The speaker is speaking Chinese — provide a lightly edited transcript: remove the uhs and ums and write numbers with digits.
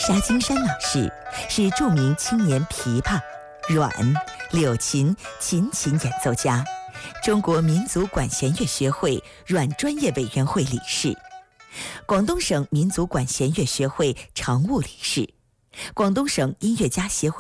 沙金山老师是著名青年琵琶、阮、柳琴琴演奏家，中国民族管弦乐学会阮专业委员会理事，广东省民族管弦乐学会常务理事，广东省音乐家协会